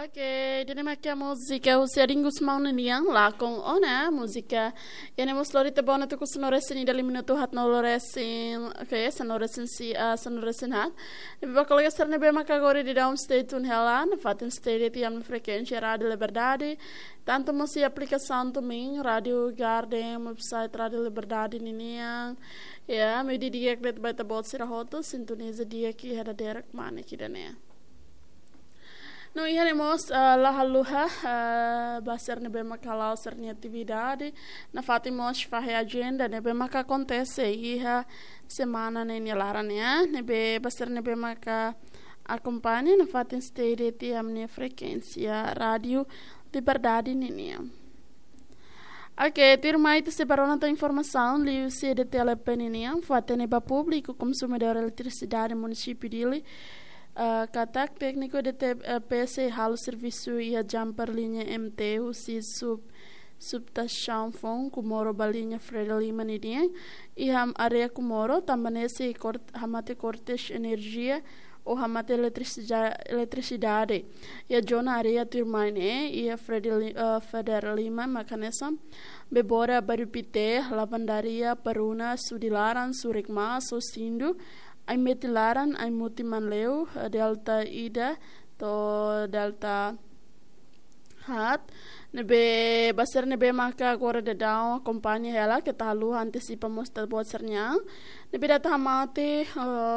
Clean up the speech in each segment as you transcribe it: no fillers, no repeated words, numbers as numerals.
Oke, dinamica musica usiaringus maunaniang lakong ona musika yani muslorita bona tu kusonoresin dali minuto hat noloresin oke sonoresin sonoresin hat e bakal ya sarne be makagori di down state tun helan fatin state ti am frequência radio liberdade tanto mosi aplicação também radio garden website radio liberdade niniang ya medi dia klet baita bot sira hoto sintoniza dia ki hada derek mane kidane. No iharemos lahaluha basar nebe makalau sernia atividade na fatimos farre agenda nebe maka acontece iha semana neni larania nebe basar nebe maka acompanha na fatin state ti amne frequência radio liberdade nenia. Ok, tirmai te separou na informação li o de telepeninian fatin neba público consumidor eletricidade município dele katak técnico de PC halo serviço e a jumper linha MT o si subtação fon kumoro balinha Freda Lima nidiang e ham area kumoro também se hamate cortes energia ou hamate eletricidade e a zona area turmine e a Freda Lima mecanismo bebora barupite lavandaria peruna sudilaran surikma sosindu ai metilaran ai mutimanleu delta ida to delta hat nebe basar nebe maka agora de down kompanיה hela que talu antecipamos ta bosernya nebe data hamate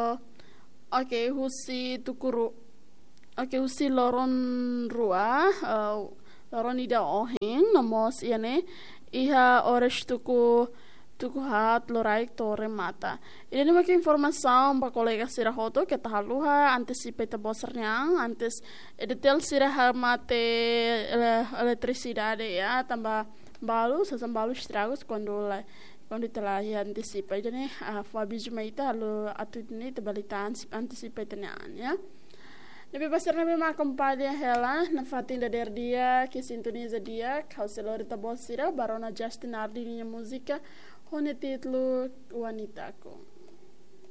okay husi tukuru okay husi loron rua loron ida ohing nomos iane iha oras tuku hat lorai tore mata. Ini maka informação para colega sira hoto que tahaluha antecipe ta bosernya antes detail sira mate eletricidade ya tambah balu sasam balu estragos quando telah antecipe jadi fabi jumaita lo atudini tebalitan antecipe tanian ya. Nabi pasar nabi makompanha hela na fatin da dia que sintoniza dia kauselorita bosira barona Justin Ardini música com o título Wanitaku.